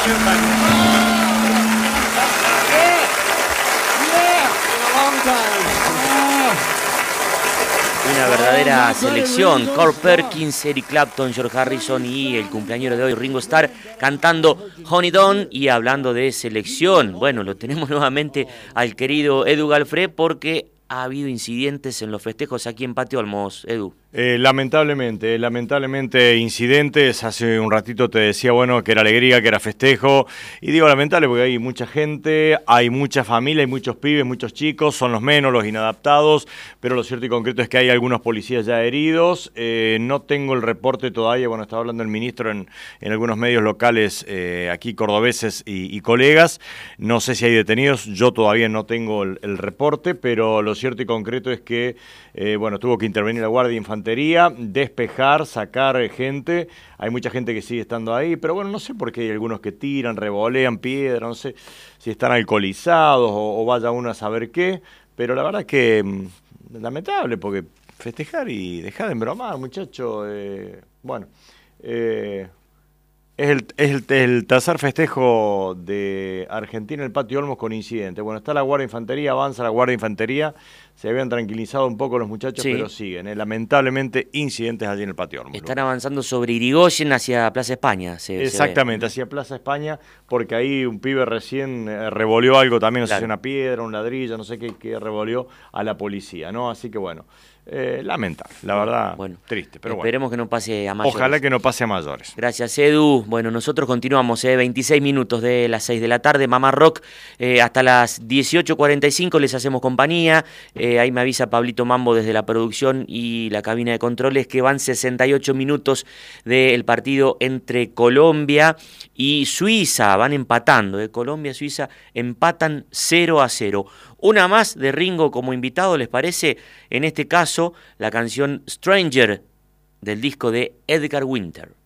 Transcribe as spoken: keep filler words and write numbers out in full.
Una verdadera selección. Carl Perkins, Eric Clapton, George Harrison y el cumpleañero de hoy, Ringo Starr, cantando Honey Don't. Y hablando de selección, bueno, lo tenemos nuevamente al querido Edu Galfré, porque ha habido incidentes en los festejos aquí en Patio Olmos. Edu. Eh, lamentablemente, lamentablemente incidentes. Hace un ratito te decía, bueno, que era alegría, que era festejo. Y digo lamentable porque hay mucha gente, hay mucha familia, hay muchos pibes, muchos chicos, son los menos, los inadaptados. Pero lo cierto y concreto es que hay algunos policías ya heridos. Eh, no tengo el reporte todavía, bueno, estaba hablando el ministro en, en algunos medios locales, eh, aquí cordobeses y, y colegas. No sé si hay detenidos, yo todavía no tengo el, el reporte, pero lo cierto y concreto es que, eh, bueno, tuvo que intervenir la Guardia Infantil, despejar, sacar gente. Hay mucha gente que sigue estando ahí, pero bueno, no sé por qué hay algunos que tiran, revolean piedras, no sé si están alcoholizados o, o vaya uno a saber qué, pero la verdad es que mmm, lamentable, porque festejar y dejar de embromar, muchachos. Eh, bueno, eh, es, el, es el, el tercer festejo de Argentina en el Patio Olmos con incidente. Bueno, está la Guardia de Infantería, avanza la Guardia de Infantería. Se habían tranquilizado un poco los muchachos, sí, pero siguen, ¿eh? Lamentablemente, incidentes allí en el Patio Olmos. Están avanzando sobre Irigoyen hacia Plaza España. Se, Exactamente, se hacia Plaza España, porque ahí un pibe recién eh, revolvió algo también, no claro. sé si una piedra, un ladrillo, no sé qué, qué revolvió a la policía, ¿no? Así que bueno, eh, lamentable, la verdad, bueno, triste, pero esperemos bueno. que no pase a mayores. Ojalá que no pase a mayores. Gracias, Edu. Bueno, nosotros continuamos, ¿eh? veintiséis minutos de las seis de la tarde, Mamá Rock, eh, hasta las dieciocho cuarenta y cinco les hacemos compañía. Eh, ahí me avisa Pablito Mambo desde la producción y la cabina de controles que van sesenta y ocho minutos del partido entre Colombia y Suiza. Van empatando, ¿eh? Colombia y Suiza empatan cero a cero. Una más de Ringo como invitado, ¿les parece? En este caso, la canción Stranger del disco de Edgar Winter.